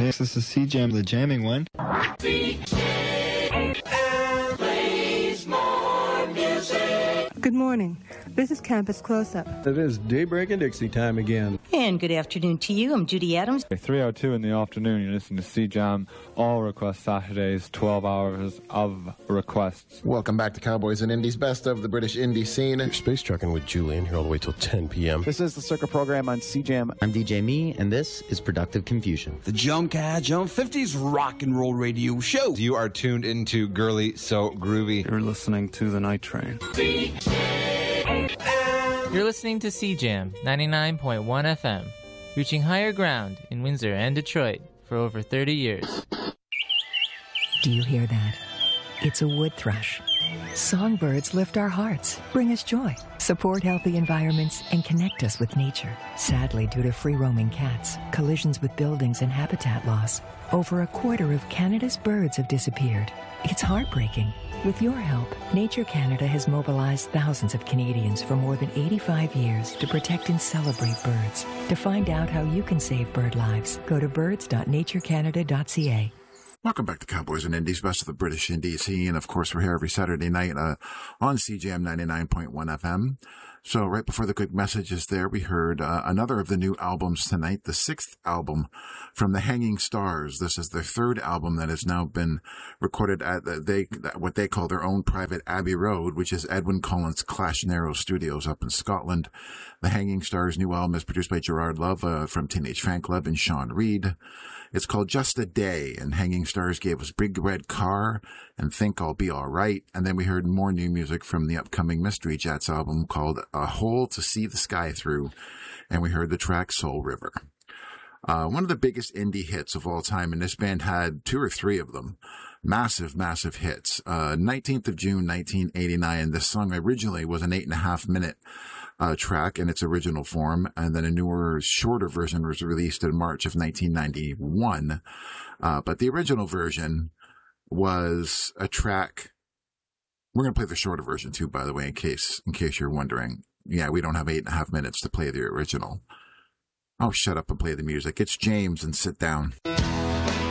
Okay, this is C-Jam, the jamming one. Good morning. This is Campus Close-Up. It is Daybreak and Dixie time again. And good afternoon to you. I'm Judy Adams. 3:02 in the afternoon, you're listening to C-Jam, all request Saturdays, 12 hours of requests. Welcome back to Cowboys and Indies, best of the British indie scene. You're space trucking with Julian here all the way till 10 p.m. This is the Circa program on C-Jam. I'm DJ Me, and this is Productive Confusion. The Jump 50s rock and roll radio show. You are tuned into Girly So Groovy. You're listening to The Night Train. You're listening to C-Jam 99.1 FM, reaching higher ground in Windsor and Detroit for over 30 years. Do you hear that? It's a wood thrush. Songbirds lift our hearts, bring us joy, support healthy environments, and connect us with nature. Sadly, due to free-roaming cats, collisions with buildings, and habitat loss, over a quarter of Canada's birds have disappeared. It's heartbreaking. With your help, Nature Canada has mobilized thousands of Canadians for more than 85 years to protect and celebrate birds. To find out how you can save bird lives, go to birds.naturecanada.ca. Welcome back to Cowboys and Indies, best of the British indie scene. Of course, we're here every Saturday night on CJM 99.1 FM. So right before the quick messages there, we heard another of the new albums tonight, the 6th album from the Hanging Stars. This is their 3rd album that has now been recorded at what they call their own private Abbey Road, which is Edwyn Collins' Clash Narrow Studios up in Scotland. The Hanging Stars' new album is produced by Gerard Love from Teenage Fan Club and Sean Reed. It's called Just a Day, and Hanging Stars gave us Big Red Car and Think I'll Be Alright. And then we heard more new music from the upcoming Mystery Jets album called A Hole to See the Sky Through, and we heard the track Soul River. One of the biggest indie hits of all time, and this band had 2 or 3 of them. Massive, massive hits. 19th of June, 1989. This song originally was an 8.5-minute track in its original form, and then a newer, shorter version was released in March of 1991. But the original version was a track. We're going to play the shorter version too, by the way, in case you're wondering. Yeah, we don't have 8.5 minutes to play the original. Oh, shut up and play the music. It's James and Sit Down.